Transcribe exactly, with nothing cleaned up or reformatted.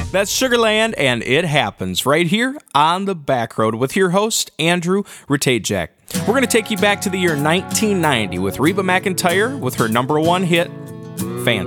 That's Sugarland and It Happens right here on The Back Road with your host, Andrew Ratajczak. We're going to take you back to the year nineteen ninety with Reba McEntire with her number one hit, Fancy.